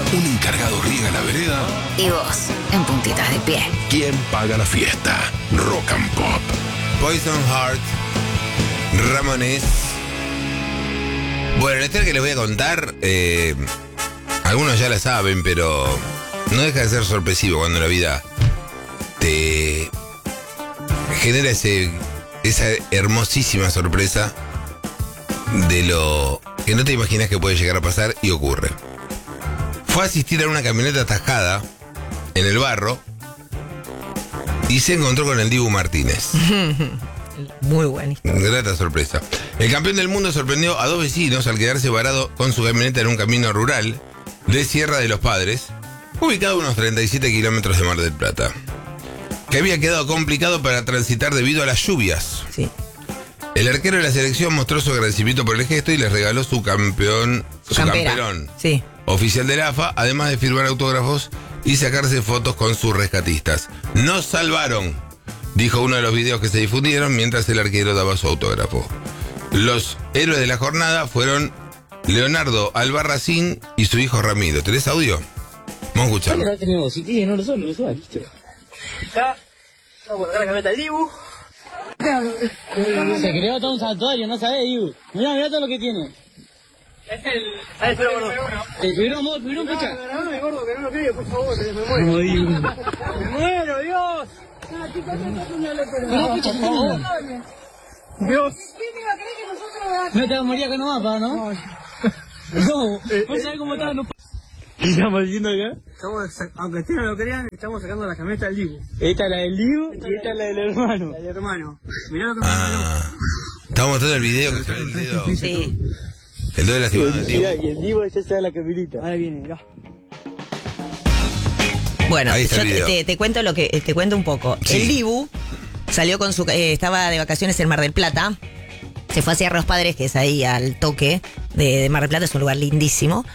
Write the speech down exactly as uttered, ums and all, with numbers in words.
Un encargado riega la vereda. Y vos, en puntitas de pie. ¿Quién paga la fiesta? Rock and Pop. Poison Heart, Ramones. Bueno, la historia que les voy a contar, eh, algunos ya la saben, pero no deja de ser sorpresivo cuando la vida te genera ese, esa hermosísima sorpresa de lo que no te imaginas que puede llegar a pasar y ocurre. Fue a asistir a una camioneta atascada en el barro y se encontró con el Dibu Martínez. Muy buena historia. Grata sorpresa. El campeón del mundo sorprendió a dos vecinos al quedarse varado con su camioneta en un camino rural de Sierra de los Padres, ubicado a unos treinta y siete kilómetros de Mar del Plata, que había quedado complicado para transitar debido a las lluvias. Sí. El arquero de la selección mostró su agradecimiento por el gesto y les regaló su campeón, su, Su campera. camperón Sí. oficial del A F A, además de firmar autógrafos y sacarse fotos con sus rescatistas. Nos salvaron, dijo uno de los videos que se difundieron mientras el arquero daba su autógrafo. Los héroes de la jornada fueron Leonardo Albarracín y su hijo Ramiro. ¿Tenés audio? Vamos a escucharlo. No tenemos, si tiene, no lo son, no lo son, listo. Acá, vamos a colocar la camioneta del Dibu. Se creó todo un santuario, no sabés, Dibu. Mirá, mirá todo lo que tiene. Es el... Ah, espera, gordo. El figurón, vos, el figurón, pecha. No, no, gordo, que no lo creo, por favor, me muero. Me Dibu. Me muero, Dios. No, pecha, por favor. Dios. No te vas a morir acá nomás, pa, ¿no? No, vos sabés cómo está, no. ¿Qué estamos diciendo acá? Estamos, aunque ustedes no lo crean, estamos sacando la camioneta del Dibu. Esta es la del Dibu y esta es la del hermano. La del hermano. Mirá lo que me Ah, estamos mostrando el video que se ve el dedo. Sí. El dedo de la ciudad del Dibu. Y el Dibu ya está la camioneta. Ahora viene, mirá. Bueno, Ahí está yo el te, video. te- te cuento lo que te cuento un poco. Sí. El Dibu salió con su eh, estaba de vacaciones en Mar del Plata. Se fue a Sierra de los Padres, que es ahí al toque de, de Mar del Plata, es un lugar lindísimo.